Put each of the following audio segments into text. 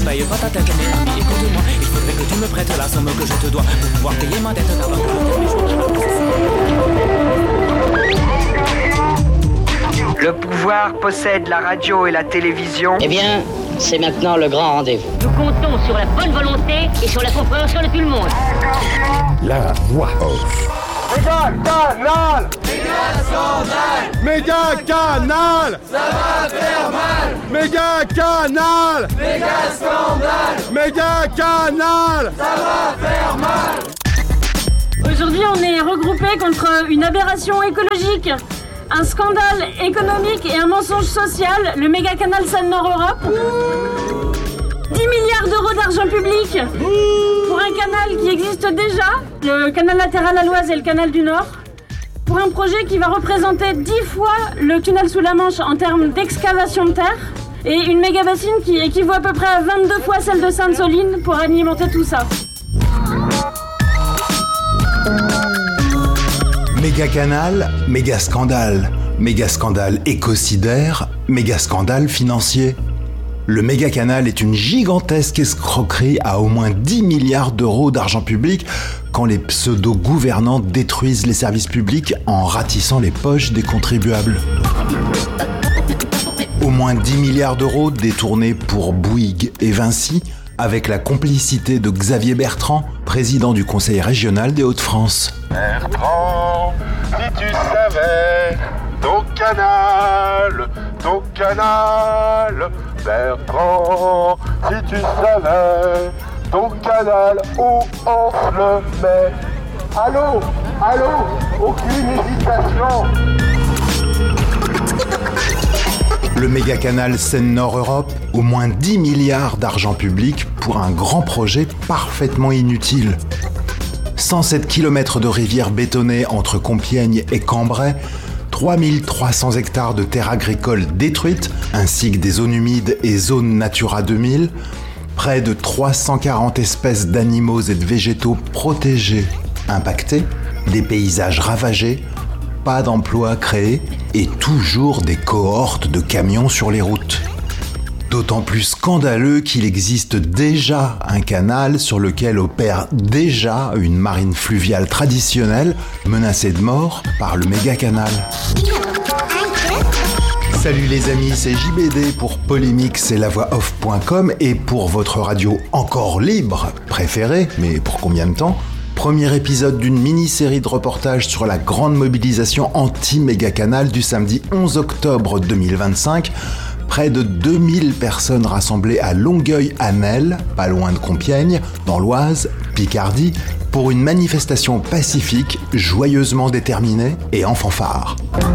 Paye pas ta tête, mais ami, écoute-moi. Il faudrait que tu me prêtes la somme que je te dois pour pouvoir payer ma dette avant que Le pouvoir possède la radio et la télévision. Eh bien, c'est maintenant le grand rendez-vous. Nous comptons sur la bonne volonté et sur la compréhension de tout le monde. La voix off. Méga Canal! Méga scandale! Méga Canal! Ça va faire mal! Méga Canal! Méga scandale! Méga Canal! Ça va faire mal! Aujourd'hui, on est regroupés contre une aberration écologique, un scandale économique et un mensonge social, le méga canal Seine-Nord-Europe. 10 milliards d'euros d'argent public pour un canal qui existe déjà, le canal latéral à l'Oise et le canal du Nord, pour un projet qui va représenter 10 fois le tunnel sous la Manche en termes d'excavation de terre, et une méga bassine qui équivaut à peu près à 22 fois celle de Sainte-Soline pour alimenter tout ça. Méga canal, méga scandale écocidaire, méga scandale financier. Le méga canal est une gigantesque escroquerie à au moins 10 milliards d'euros d'argent public quand les pseudo-gouvernants détruisent les services publics en ratissant les poches des contribuables. Au moins 10 milliards d'euros détournés pour Bouygues et Vinci, avec la complicité de Xavier Bertrand, président du Conseil régional des Hauts-de-France. Bertrand, si tu savais, ton canal, Bertrand, si tu savais, ton canal, où on le met. Allô, aucune hésitation. Le méga canal Seine-Nord-Europe, au moins 10 milliards d'argent public pour un grand projet parfaitement inutile. 107 km de rivières bétonnées entre Compiègne et Cambrai, 3300 hectares de terres agricoles détruites, ainsi que des zones humides et zones Natura 2000, près de 340 espèces d'animaux et de végétaux protégés, impactés, des paysages ravagés, pas d'emplois créés et toujours des cohortes de camions sur les routes. D'autant plus scandaleux qu'il existe déjà un canal sur lequel opère déjà une marine fluviale traditionnelle menacée de mort par le méga canal. Salut les amis, c'est JBD pour Polémique, c'est lavoixoff.com et pour votre radio encore libre préférée, mais pour combien de temps ? Premier épisode d'une mini-série de reportages sur la grande mobilisation anti-méga-canal du samedi 11 octobre 2025. Près de 2000 personnes rassemblées à Longueuil-Anel, pas loin de Compiègne, dans l'Oise, Picardie, pour une manifestation pacifique, joyeusement déterminée et en fanfare.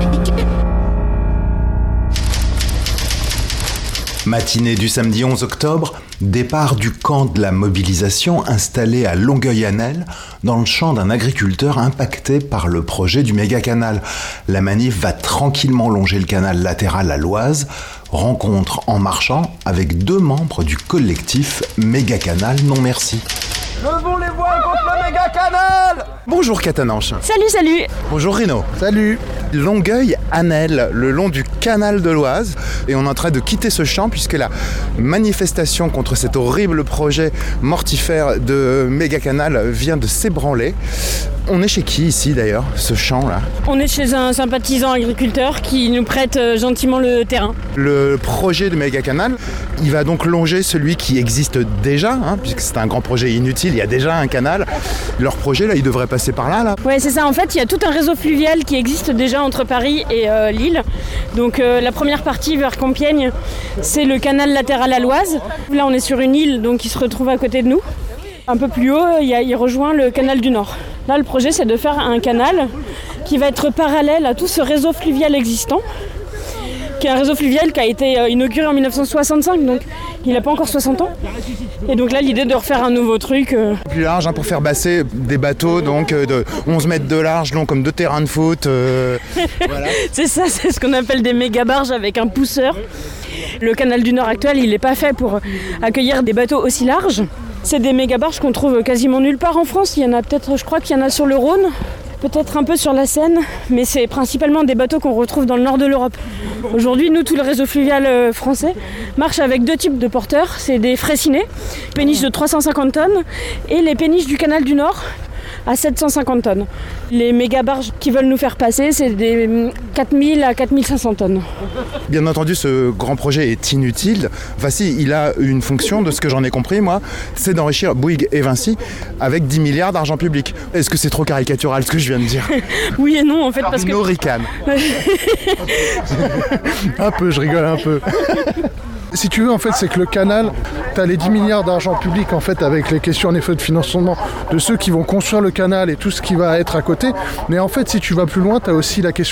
Matinée du samedi 11 octobre, départ du camp de la mobilisation installé à Longueuil-Anel, dans le champ d'un agriculteur impacté par le projet du méga-canal. La manif va tranquillement longer le canal latéral à l'Oise, rencontre en marchant avec 2 membres du collectif Méga-Canal Non Merci. Levons les voix contre le méga canal! Bonjour Catananche. Salut. Bonjour Rino. Salut. Longueuil-Anel, le long du canal de l'Oise, et on est en train de quitter ce champ puisque la manifestation contre cet horrible projet mortifère de méga-canal vient de s'ébranler. On est chez qui ici d'ailleurs, ce champ-là ? On est chez un sympathisant agriculteur qui nous prête gentiment le terrain. Le projet de méga-canal, il va donc longer celui qui existe déjà, puisque c'est un grand projet inutile, il y a déjà un canal. Leur projet, là, il devrait passer par là. Ouais, c'est ça. En fait, il y a tout un réseau fluvial qui existe déjà entre Paris et Lille. Donc la première partie vers Compiègne, c'est le canal latéral à l'Oise. Là, on est sur une île, donc il se retrouve à côté de nous. Un peu plus haut, il rejoint le canal du Nord. Là, le projet, c'est de faire un canal qui va être parallèle à tout ce réseau fluvial existant, qui est un réseau fluvial qui a été inauguré en 1965, donc il n'a pas encore 60 ans. Et donc là, l'idée de refaire un nouveau truc. Plus large, pour faire basser des bateaux donc de 11 mètres de large, long comme 2 terrains de foot. Voilà. C'est ça, c'est ce qu'on appelle des méga-barges avec un pousseur. Le canal du Nord actuel, il n'est pas fait pour accueillir des bateaux aussi larges. C'est des méga-barges qu'on trouve quasiment nulle part en France. Il y en a peut-être, je crois qu'il y en a sur le Rhône, peut-être un peu sur la Seine, mais c'est principalement des bateaux qu'on retrouve dans le nord de l'Europe. Aujourd'hui, nous, tout le réseau fluvial français marche avec 2 types de porteurs. C'est des fraisinets, péniches de 350 tonnes, et les péniches du canal du Nord à 750 tonnes. Les méga barges qui veulent nous faire passer, c'est des 4000 à 4500 tonnes. Bien entendu, ce grand projet est inutile. Enfin si, il a une fonction, de ce que j'en ai compris, moi, c'est d'enrichir Bouygues et Vinci avec 10 milliards d'argent public. Est-ce que c'est trop caricatural ce que je viens de dire? Oui et non, en fait, parce que... Arnaud ricane. Un peu, je rigole un peu. Si tu veux, en fait, c'est que le canal, tu as les 10 milliards d'argent public, en fait, avec les questions, en effet, de financement de ceux qui vont construire le canal et tout ce qui va être à côté. Mais en fait, si tu vas plus loin, tu as aussi la question